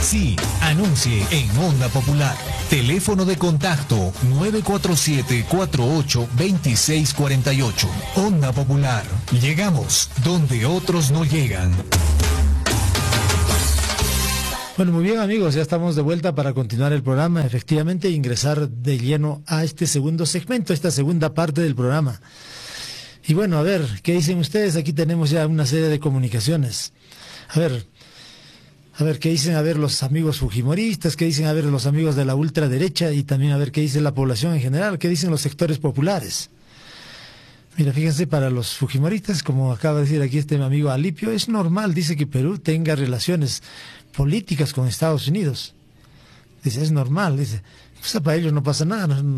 Sí, anuncie en Onda Popular. Teléfono de contacto 947-48-2648. Onda Popular. Llegamos donde otros no llegan. Bueno, muy bien amigos, ya estamos de vuelta para continuar el programa, efectivamente ingresar de lleno a este segundo segmento, esta segunda parte del programa. Y bueno, a ver, ¿qué dicen ustedes? Aquí tenemos ya una serie de comunicaciones. A ver, ¿qué dicen? A ver, los amigos fujimoristas, ¿qué dicen? A ver, los amigos de la ultraderecha y también a ver qué dice la población en general, ¿qué dicen los sectores populares? Mira, fíjense, para los fujimoristas, como acaba de decir aquí este amigo Alipio, es normal, dice, que Perú tenga relaciones políticas con Estados Unidos. Dice, es normal, dice, pues para ellos no pasa nada. No.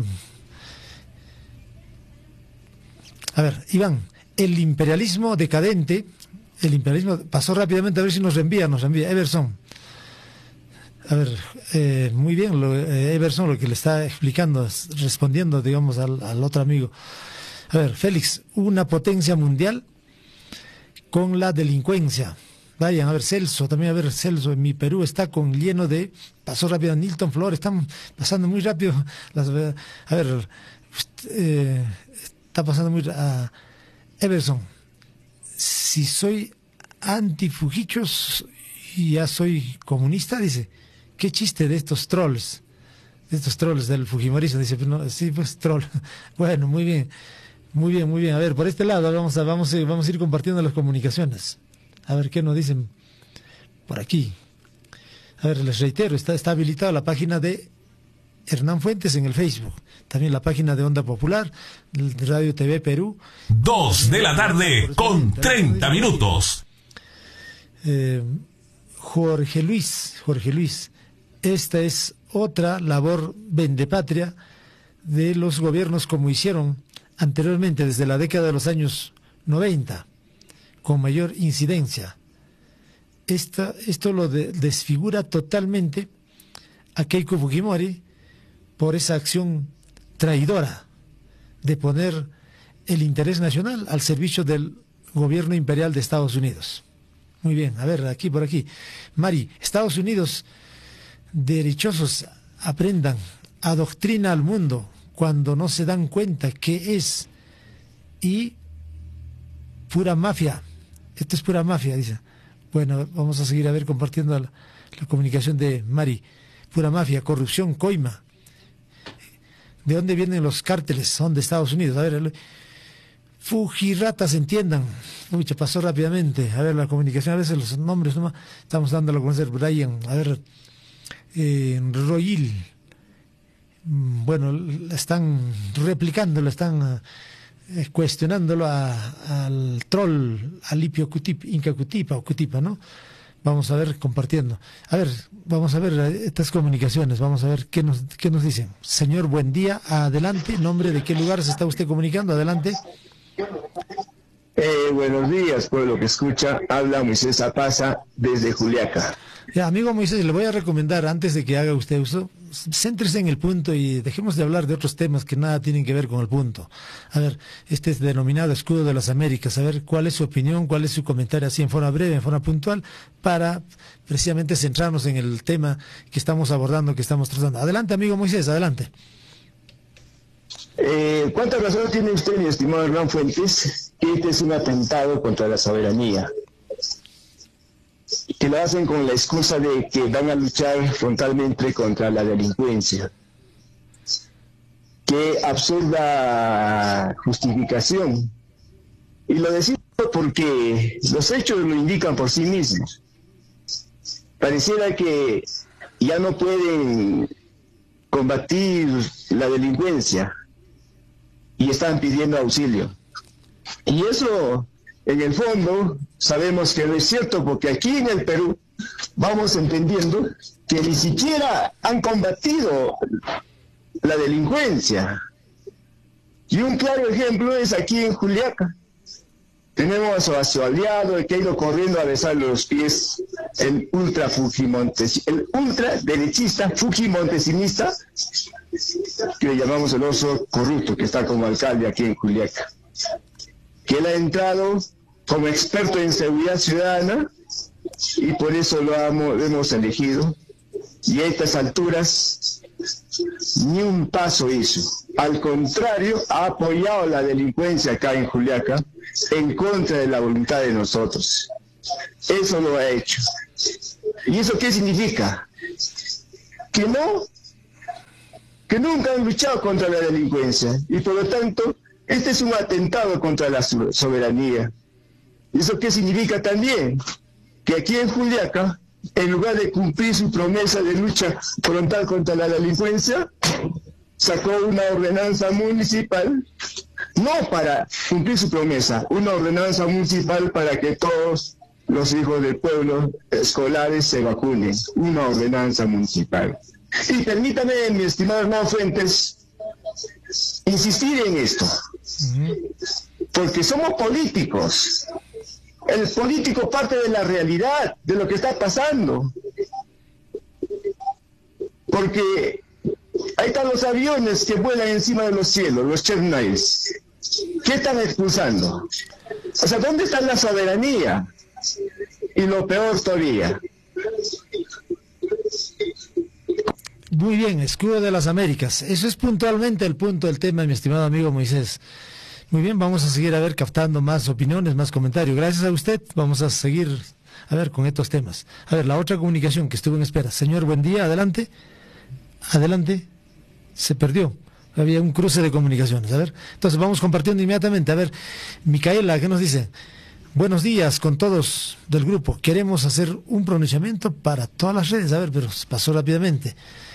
A ver, Iván, el imperialismo decadente, el imperialismo pasó rápidamente, a ver si nos envía Everson. A ver, muy bien, Everson lo que le está explicando, respondiendo, digamos, al otro amigo. A ver, Félix, una potencia mundial con la delincuencia. Vayan, a ver, Celso, también a ver, Celso, en mi Perú está lleno de, pasó rápido, Nilton Flores, están pasando muy rápido, a ver, está pasando muy rápido, Everson, si soy antifujichos y ya soy comunista, dice, qué chiste de estos trolls del fujimorismo, dice, pues no, sí, pues troll, bueno, muy bien, a ver, por este lado vamos a ir compartiendo las comunicaciones. A ver qué nos dicen por aquí. A ver, les reitero, está habilitada la página de Hernán Fuentes en el Facebook. También la página de Onda Popular, de Radio TV Perú. 2 de la tarde con 30 minutos. Jorge Luis, esta es otra labor vendepatria de los gobiernos como hicieron anteriormente, desde la década de los años 90. Con mayor incidencia. Esto lo desfigura totalmente a Keiko Fujimori por esa acción traidora de poner el interés nacional al servicio del gobierno imperial de Estados Unidos. Muy bien, a ver, por aquí. Mari, Estados Unidos, derechosos, aprendan, adoctrina al mundo cuando no se dan cuenta qué es, y pura mafia. Esto es pura mafia, dice. Bueno, vamos a seguir compartiendo la comunicación de Mari. Pura mafia, corrupción, coima. ¿De dónde vienen los cárteles? Son de Estados Unidos. A ver, Fujiratas, entiendan. Uy, se pasó rápidamente. A ver, la comunicación, a veces los nombres nomás. Estamos dándolo a conocer. Brian, a ver, Royil. Bueno, la están replicando, la están cuestionándolo al troll Alipio Cutipa, ¿no? Vamos a ver, compartiendo. A ver, vamos a ver estas comunicaciones, vamos a ver qué nos dicen. Señor, buen día, adelante, nombre, de qué lugar se está usted comunicando, adelante. Buenos días, pueblo que escucha, habla Moisés Apaza desde Juliaca. Ya, amigo Moisés, le voy a recomendar, antes de que haga usted uso, céntrese en el punto y dejemos de hablar de otros temas que nada tienen que ver con el punto. A ver, este es denominado Escudo de las Américas, a ver cuál es su opinión, cuál es su comentario, así en forma breve, en forma puntual, para precisamente centrarnos en el tema que estamos abordando, que estamos tratando. Adelante, amigo Moisés, adelante. ¿Cuánta razón tiene usted, mi estimado Hernán Fuentes, que este es un atentado contra la soberanía? Que lo hacen con la excusa de que van a luchar frontalmente contra la delincuencia. Qué absurda justificación. Y lo decimos porque los hechos lo indican por sí mismos. Pareciera que ya no pueden combatir la delincuencia y están pidiendo auxilio. Y eso, en el fondo, sabemos que no es cierto, porque aquí en el Perú vamos entendiendo que ni siquiera han combatido la delincuencia. Y un claro ejemplo es aquí en Juliaca. Tenemos a su aliado, el que ha ido corriendo a besarle los pies, el ultraderechista fujimontesinista, que le llamamos el oso corrupto, que está como alcalde aquí en Juliaca. Que él ha entrado como experto en seguridad ciudadana y por eso lo hemos elegido y a estas alturas ni un paso hizo. Al contrario, ha apoyado la delincuencia acá en Juliaca en contra de la voluntad de nosotros. Eso lo ha hecho. ¿Y eso qué significa? Que nunca han luchado contra la delincuencia, y por lo tanto este es un atentado contra la soberanía. ¿Y eso qué significa también? Que aquí en Juliaca, en lugar de cumplir su promesa de lucha frontal contra la delincuencia, sacó una ordenanza municipal, no para cumplir su promesa, una ordenanza municipal para que todos los hijos del pueblo escolares se vacunen, una ordenanza municipal. Y permítame, mi estimado hermano Fuentes, insistir en esto, porque somos políticos. El político parte de la realidad, de lo que está pasando. Porque ahí están los aviones que vuelan encima de los cielos, los Chernais. ¿Qué están expulsando? O sea, ¿dónde está la soberanía? Y lo peor todavía. Muy bien, escudo de las Américas. Eso es puntualmente el punto del tema, mi estimado amigo Moisés. Muy bien, vamos a seguir captando más opiniones, más comentarios. Gracias a usted, vamos a seguir con estos temas. A ver, la otra comunicación que estuvo en espera. Señor, buen día, adelante. Adelante. Se perdió. Había un cruce de comunicaciones. A ver, entonces vamos compartiendo inmediatamente. A ver, Micaela, ¿qué nos dice? Buenos días con todos del grupo. Queremos hacer un pronunciamiento para todas las redes. A ver, pero pasó rápidamente.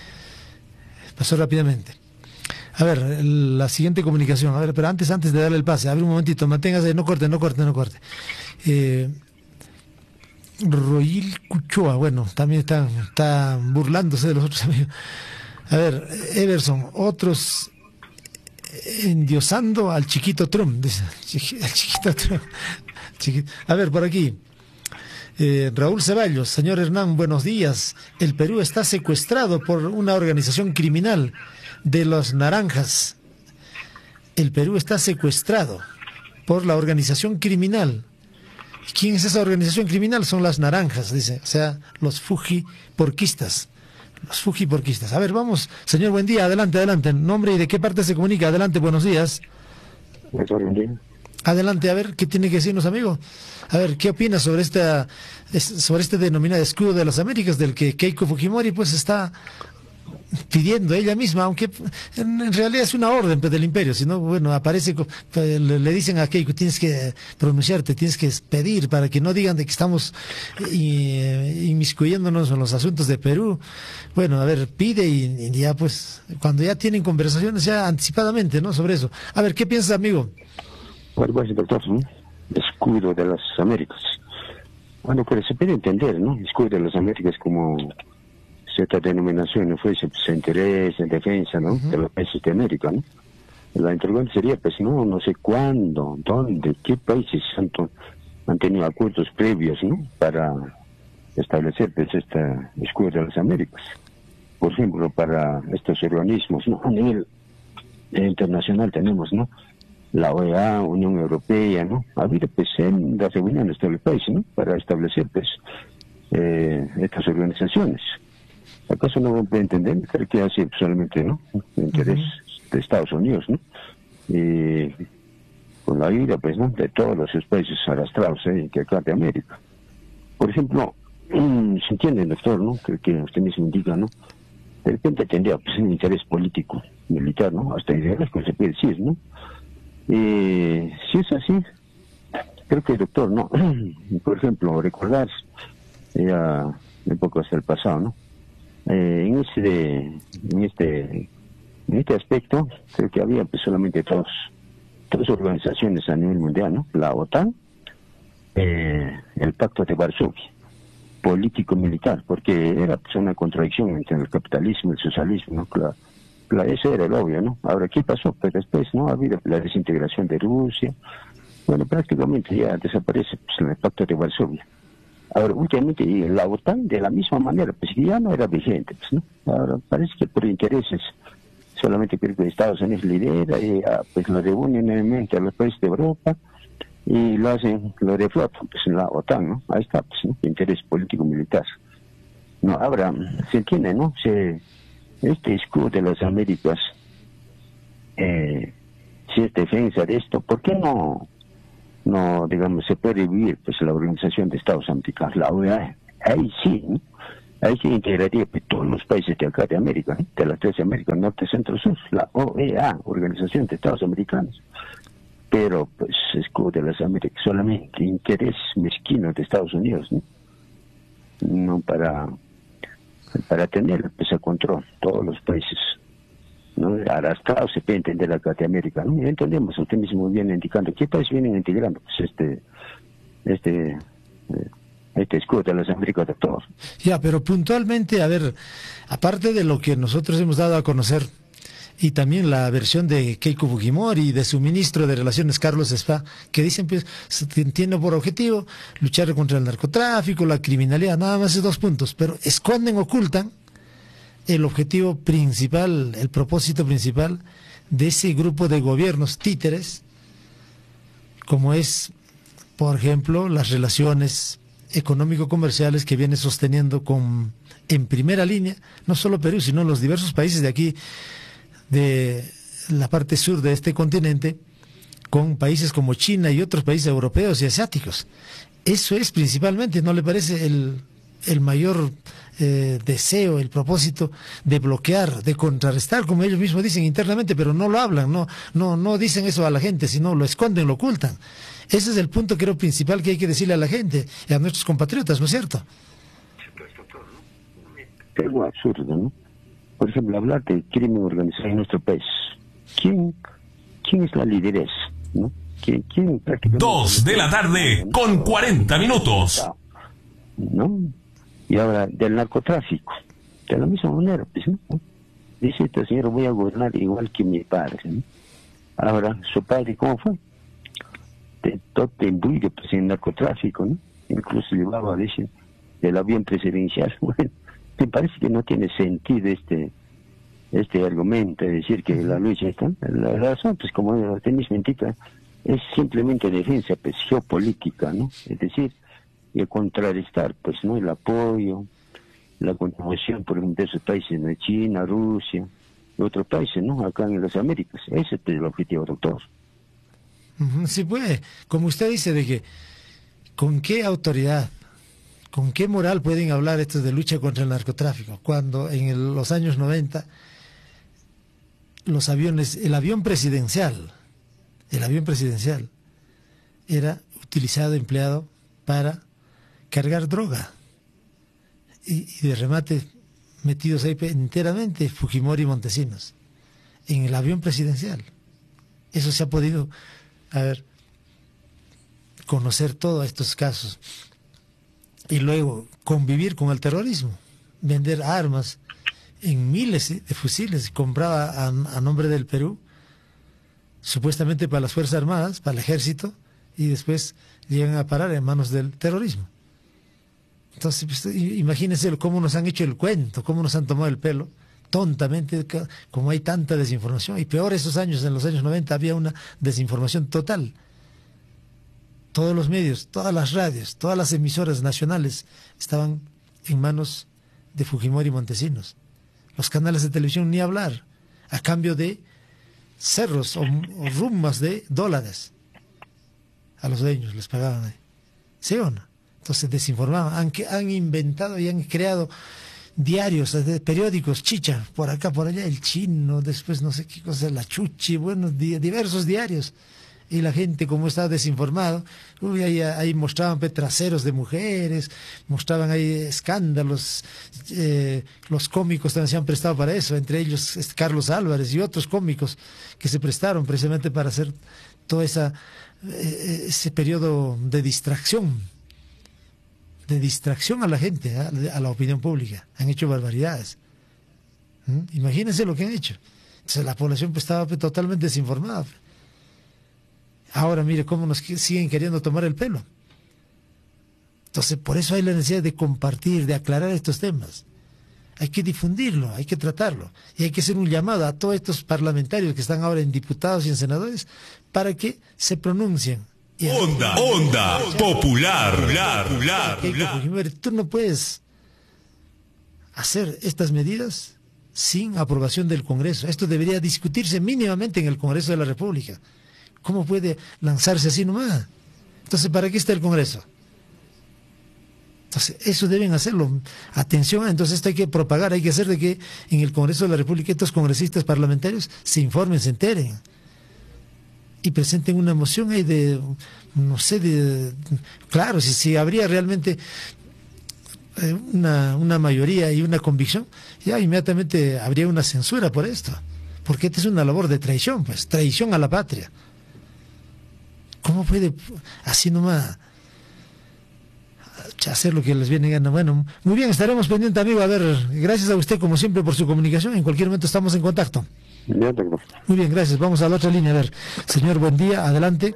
A ver, la siguiente comunicación. A ver, pero antes de darle el pase, a ver un momentito, manténgase, no corte. Royil Cuchoa, bueno, también está burlándose de los otros amigos. A ver, Everson, otros endiosando al chiquito Trump, dice, al chiquito Trump. A ver, por aquí. Raúl Ceballos, señor Hernán, buenos días. El Perú está secuestrado por una organización criminal de los naranjas. El Perú está secuestrado por la organización criminal. ¿Quién es esa organización criminal? Son las naranjas, dice, o sea, los fujiporquistas. A ver, vamos, señor, buen día, adelante. Nombre y de qué parte se comunica, adelante, buenos días. Adelante, a ver, ¿qué tiene que decirnos, amigo? A ver, ¿qué opina sobre este denominado escudo de las Américas, del que Keiko Fujimori pues está pidiendo ella misma, aunque en realidad es una orden del imperio, sino, bueno, aparece, le dicen a Keiko, tienes que pronunciarte, tienes que pedir para que no digan de que estamos inmiscuyéndonos en los asuntos de Perú. Bueno, a ver, pide y ya pues, cuando ya tienen conversaciones ya anticipadamente, ¿no?, sobre eso. A ver, ¿qué piensas, amigo? Bueno, pues, doctor, ¿no? Escudo de las Américas. Bueno, pero se puede entender, ¿no? Escudo de las Américas como cierta denominación, no fuese pues, interés, en defensa, ¿no? De los países de América, ¿no? La interrogante sería, pues, no sé cuándo, dónde, qué países han tenido acuerdos previos, ¿no? Para establecer, pues, este escudo de las Américas. Por ejemplo, para estos organismos, ¿no? A nivel internacional tenemos, ¿no? La OEA, Unión Europea, ¿no? Ha habido, pues, en las reuniones del país, ¿no? Para establecer, pues, estas organizaciones. ¿Acaso no puede entender? Creo que así solamente, ¿no? El interés de Estados Unidos, ¿no? Y con la ayuda, pues, ¿no? De todos los países arrastrados, que acá de América. Por ejemplo, se entiende, doctor, ¿no? Creo que usted mismo indica, ¿no? De repente tendría, pues, un interés político, militar, ¿no? Hasta ideológico, se puede decir, ¿no? Si es así, creo que, doctor, ¿no? Por ejemplo, recordar ya épocas del pasado, ¿no? En este aspecto, creo que había pues, solamente dos organizaciones a nivel mundial, ¿no? La OTAN, el Pacto de Varsovia, político-militar, porque era pues, una contradicción entre el capitalismo y el socialismo, ¿no? Eso era el obvio, ¿no? Ahora, ¿qué pasó? Pues después, ¿no? Ha habido la desintegración de Rusia. Bueno, prácticamente ya desaparece pues, el Pacto de Varsovia. Ahora, últimamente, la OTAN, de la misma manera, pues ya no era vigente, pues, ¿no? Ahora, parece que por intereses, solamente creo que Estados Unidos lidera, y pues lo reúnen nuevamente a los países de Europa, y lo reflotan, pues, en la OTAN, ¿no? Ahí está, pues, ¿no? Interés político-militar. No, ahora, se entiende, ¿no? Este escudo de las Américas, si es defensa de esto, ¿por qué no, digamos, se puede vivir pues la Organización de Estados Americanos, la OEA? Ahí sí, ¿no? Ahí se integraría pues, todos los países de acá de América, ¿no? De las 13 Américas, Norte, Centro, Sur, la OEA, Organización de Estados Americanos. Pero, pues, escudo de las Américas, solamente interés mezquino de Estados Unidos, ¿no? No para tener pues, el control, todos los países, ¿no? Arrastrado se puede entender acá de América, ¿no? Y entendemos, usted mismo viene indicando, ¿qué países vienen integrando? Pues este escudo de las Américas de todos. Ya, pero puntualmente, a ver, aparte de lo que nosotros hemos dado a conocer, y también la versión de Keiko Fujimori y de su ministro de Relaciones, Carlos Spa, que dicen, pues, tiene por objetivo luchar contra el narcotráfico, la criminalidad, nada más esos 2 puntos, pero esconden, ocultan el objetivo principal, el propósito principal de ese grupo de gobiernos títeres, como es, por ejemplo, las relaciones económico-comerciales que viene sosteniendo en primera línea, no solo Perú, sino los diversos países de aquí, de la parte sur de este continente, con países como China y otros países europeos y asiáticos. Eso es principalmente, ¿no le parece el mayor deseo, el propósito de bloquear, de contrarrestar, como ellos mismos dicen internamente, pero no lo hablan, no dicen eso a la gente, sino lo esconden, lo ocultan? Ese es el punto, creo, principal que hay que decirle a la gente y a nuestros compatriotas, ¿no es cierto? Es algo absurdo, ¿no? Por ejemplo, hablar de crimen organizado en nuestro país. ¿Quién es la lideresa? ¿No? ¿Quién prácticamente... 2 de la tarde con 40 minutos. ¿No? Y ahora, del narcotráfico. De la misma manera, pues, ¿no? Dice este señor, voy a gobernar igual que mi padre, ¿no? Ahora, su padre, ¿cómo fue? Todo imbuido pues, en narcotráfico, ¿no? Incluso llevaba, dice, del avión presidencial. Bueno, me parece que no tiene sentido este argumento de decir que la lucha está. La razón, pues como usted mismo indica, es simplemente defensa pues, geopolítica, ¿no? Es decir, y contrarrestar, pues, ¿no? El apoyo, la contribución, por ejemplo, de esos países, de China, Rusia, y otros países, ¿no? Acá en las Américas. Ese es el objetivo, doctor. Sí, puede. Como usted dice, de que ¿con qué autoridad, con qué moral pueden hablar estos de lucha contra el narcotráfico? Cuando en los años 90 los aviones, el avión presidencial era utilizado, empleado para cargar droga y de remate metidos ahí enteramente Fujimori y Montesinos en el avión presidencial. Eso se ha podido conocer todos estos casos y luego convivir con el terrorismo, vender armas en miles de fusiles compraba a nombre del Perú, supuestamente para las Fuerzas Armadas, para el Ejército, y después llegan a parar en manos del terrorismo. Entonces, pues, imagínense cómo nos han hecho el cuento, cómo nos han tomado el pelo, tontamente, como hay tanta desinformación. Y peor esos años, en los años 90 había una desinformación total. Todos los medios, todas las radios, todas las emisoras nacionales estaban en manos de Fujimori y Montesinos. Los canales de televisión ni hablar, a cambio de cerros o rumas de dólares. A los dueños les pagaban ahí. ¿Sí o no? Entonces desinformaban, han inventado y han creado diarios, periódicos, chicha, por acá, por allá, el Chino, después no sé qué cosa, la Chuchi, bueno, diversos diarios. Y la gente, como estaba desinformado, ahí mostraban traseros de mujeres, mostraban ahí escándalos, los cómicos también se han prestado para eso, entre ellos Carlos Álvarez y otros cómicos que se prestaron precisamente para hacer todo ese periodo de distracción a la gente, a la opinión pública. Han hecho barbaridades. Imagínense lo que han hecho. Entonces la población pues, estaba totalmente desinformada. Ahora mire cómo nos siguen queriendo tomar el pelo. Entonces por eso hay la necesidad de compartir, de aclarar estos temas. Hay que difundirlo, hay que tratarlo. Y hay que hacer un llamado a todos estos parlamentarios que están ahora en diputados y en senadores para que se pronuncien. Onda popular. Fujimori, tú no puedes hacer estas medidas sin aprobación del Congreso. Esto debería discutirse mínimamente en el Congreso de la República. ¿Cómo puede lanzarse así nomás? Entonces, ¿para qué está el Congreso? Entonces, eso deben hacerlo. Atención, entonces esto hay que propagar, hay que hacer de que en el Congreso de la República estos congresistas parlamentarios se informen, se enteren y presenten una moción ahí de, no sé, claro, si habría realmente una mayoría y una convicción, ya inmediatamente habría una censura por esto, porque esta es una labor de traición, pues, traición a la patria. ¿Cómo puede así nomás hacer lo que les viene gana? Bueno, muy bien, estaremos pendientes, amigo. A ver, gracias a usted como siempre por su comunicación. En cualquier momento estamos en contacto. Muy bien, gracias. Vamos a la otra línea. A ver, señor, buen día, adelante.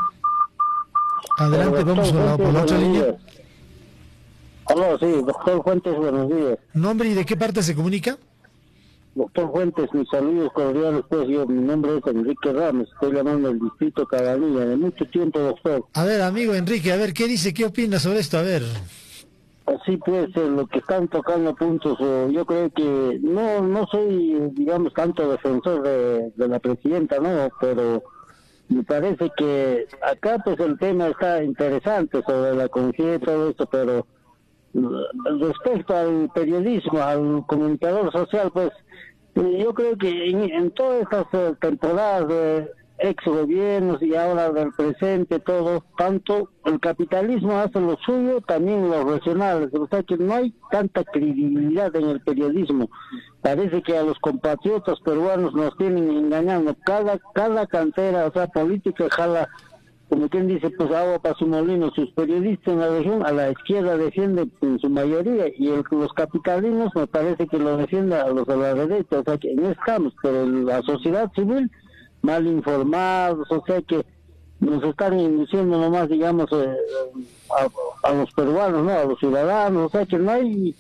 Adelante, vamos por la otra línea. Aló, sí, doctor Fuentes, buenos días. ¿Nombre y de qué parte se comunica? Doctor Fuentes, mis saludos cordiales, pues mi nombre es Enrique Ramos, estoy llamando del distrito Cabanilla, de mucho tiempo, doctor. A ver, amigo Enrique, a ver, ¿qué dice, qué opina sobre esto? A ver. Así pues, lo que están tocando puntos, yo creo que no soy, digamos, tanto defensor de la presidenta, ¿no? Pero me parece que acá, pues, el tema está interesante sobre la conciencia y todo esto, pero respecto al periodismo, al comunicador social, pues, yo creo que en todas estas temporadas de ex gobiernos y ahora del presente, todo, tanto el capitalismo hace lo suyo, también los regionales, o sea que no hay tanta credibilidad en el periodismo. Parece que a los compatriotas peruanos nos tienen engañando, cada cantera, o sea, política jala, como quien dice, pues agua para su molino. Sus periodistas en la región a la izquierda defienden en su mayoría y los capitalismos me parece que lo defienden a los de la derecha, o sea que en eso estamos, pero la sociedad civil mal informados, o sea que nos están induciendo nomás, digamos, a los peruanos, ¿no? A los ciudadanos, o sea que no hay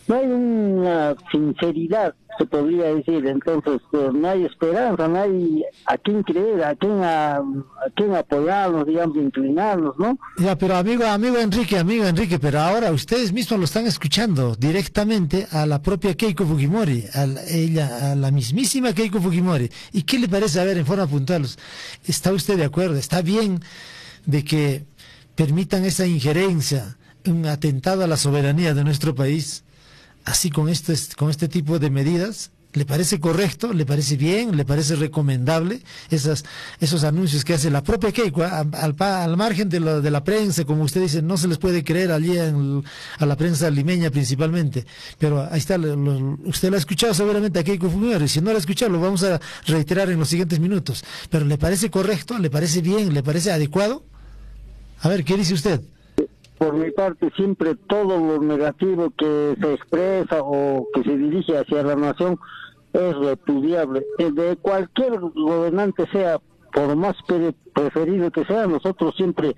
una sinceridad, se podría decir. Entonces no hay esperanza, no hay a quién creer, a quién apoyarnos, digamos, inclinarnos, ¿no? Ya, pero amigo Enrique, pero ahora ustedes mismos lo están escuchando directamente a la propia Keiko Fujimori, a la mismísima Keiko Fujimori. ¿Y qué le parece? A ver, en forma puntual, ¿está usted de acuerdo? ¿Está bien de que permitan esa injerencia, un atentado a la soberanía de nuestro país, así con este tipo de medidas? ¿Le parece correcto? ¿Le parece bien? ¿Le parece recomendable esos anuncios que hace la propia Keiko al margen de la prensa? Como usted dice, no se les puede creer allí a la prensa limeña principalmente, pero ahí está, usted lo ha escuchado seguramente a Keiko Fujimori. Si no lo ha escuchado, lo vamos a reiterar en los siguientes minutos. Pero ¿le parece correcto? ¿Le parece bien? ¿Le parece adecuado? A ver, ¿qué dice usted? Por mi parte, siempre todo lo negativo que se expresa o que se dirige hacia la nación es repudiable. De cualquier gobernante sea, por más preferido que sea, nosotros siempre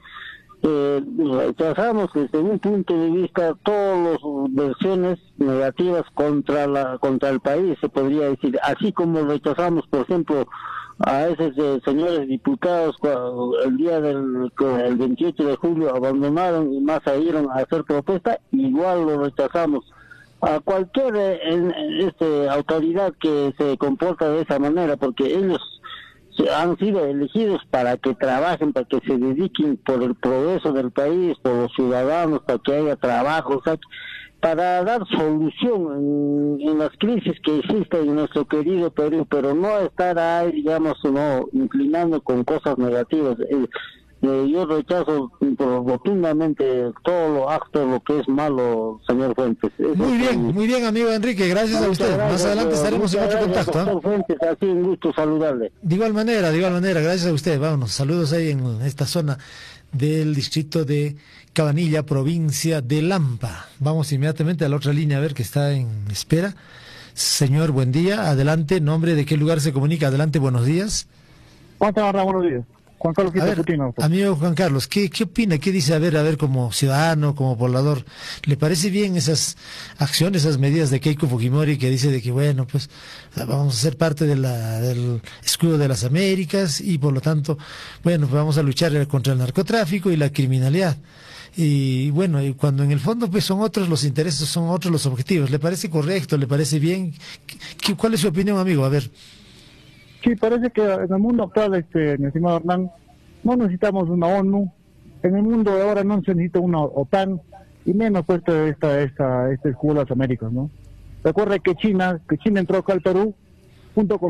rechazamos desde un punto de vista todas las versiones negativas contra el país, se podría decir. Así como rechazamos, por ejemplo, a esos señores diputados el día del 28 de julio abandonaron y más salieron a hacer protesta, igual lo rechazamos. A cualquier autoridad que se comporta de esa manera, porque ellos han sido elegidos para que trabajen, para que se dediquen por el progreso del país, por los ciudadanos, para que haya trabajo, o sea, para dar solución en las crisis que existen en nuestro querido Perú, pero no estar ahí, digamos, no inclinando con cosas negativas. Yo rechazo rotundamente todo lo acto, lo que es malo, señor Fuentes. Muy bien, amigo Enrique, gracias a usted. Más adelante estaremos en otro contacto. Doctor Fuentes, así un gusto saludarle. De igual manera, gracias a usted. Vámonos, saludos ahí en esta zona del distrito de Cabanilla, provincia de Lampa. Vamos inmediatamente a la otra línea a ver que está en espera. Señor, buen día, adelante, nombre, de qué lugar se comunica, adelante, buenos días. Buenos días. Juan Carlos Quintana. Amigo Juan Carlos, ¿qué opina? ¿Qué dice? A ver, como ciudadano, como poblador, ¿le parece bien esas acciones, esas medidas de Keiko Fujimori que dice de que, bueno, pues vamos a ser parte del escudo de las Américas y por lo tanto, bueno, pues vamos a luchar contra el narcotráfico y la criminalidad? y bueno, y cuando en el fondo pues son otros los intereses, son otros los objetivos. ¿Le parece correcto? ¿Le parece bien? ¿Cuál es su opinión, amigo? A ver. Sí, parece que en el mundo actual, mi estimado Hernán, no necesitamos una ONU. En el mundo de ahora no se necesita una OTAN, y menos pues este escudo de las Américas, ¿no? Recuerda que China entró acá al Perú junto con